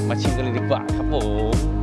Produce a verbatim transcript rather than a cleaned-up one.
มาชิมกันเลยดีกว่าครับผม